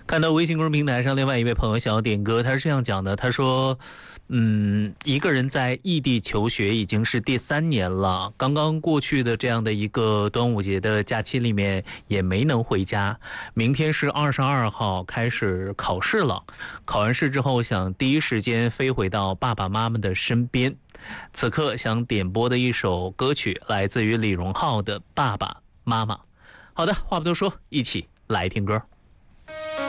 看到微信公众平台上另外一位朋友想要点歌，他是这样讲的，他说，一个人在异地求学已经是第3年了，刚刚过去的这样的一个端午节的假期里面也没能回家，明天是22号开始考试了，考完试之后想第一时间飞回到爸爸妈妈的身边，此刻想点播的一首歌曲来自于李荣浩的《爸爸妈妈》。好的，话不多说，一起来听歌。